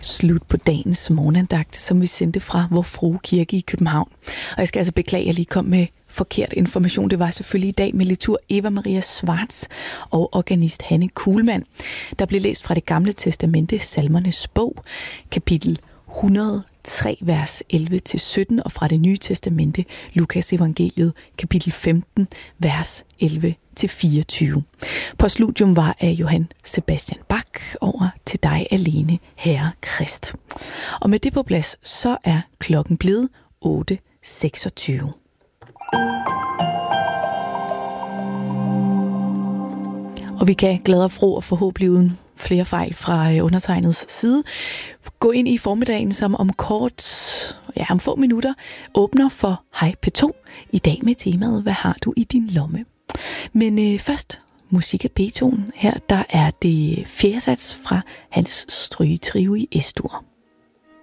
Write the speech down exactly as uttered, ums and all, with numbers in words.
slut på dagens morgenandagt, som vi sendte fra Vor Frue Kirke i København. Og jeg skal altså beklage, at jeg lige kom med forkert information. Det var selvfølgelig i dag med litur Eva Maria Schwartz og organist Hanne Kuhlmann. Der blev læst fra Det Gamle Testamente, Salmernes bog, kapitel et hundrede og tre, vers elleve til sytten, og fra Det Nye Testamente, Lukas evangeliet, kapitel femten, vers elleve til fireogtyve. Postludium var af Johann Sebastian Bach, over Til dig alene, Herre Krist. Og med det på plads, så er klokken blevet otte seksogtyve. Og vi kan glade og fro og forhåbentlig uden flere fejl fra undertegnets side gå ind i formiddagen, som om kort, ja om få minutter, åbner for Hej P to. I dag med temaet, hvad har du i din lomme? Men øh, først musik af Beethoven. Her der er det fjerde sats fra hans strygetrio i Es-dur.